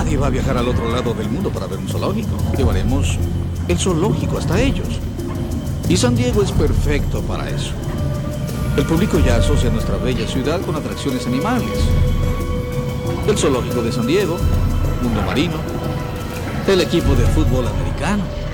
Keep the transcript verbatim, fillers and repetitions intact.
Nadie va a viajar al otro lado del mundo para ver un zoológico. Llevaremos el zoológico hasta ellos. Y San Diego es perfecto para eso. El público ya asocia nuestra bella ciudad con atracciones animales. El zoológico de San Diego, Mundo Marino, el equipo de fútbol americano.